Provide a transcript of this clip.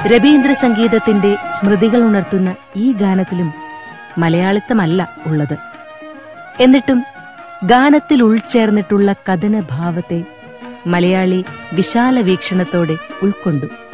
രവീന്ദ്ര സംഗീതത്തിന്റെ സ്മൃതികൾ ഉണർത്തുന്ന ഈ ഗാനത്തിലും മലയാളിത്തമല്ല ഉള്ളത്. എന്നിട്ടും ഗാനത്തിൽ ഉൾച്ചേർന്നിട്ടുള്ള കഥനഭാവത്തെ മലയാളി വിശാല വീക്ഷണത്തോടെ ഉൾക്കൊണ്ടു.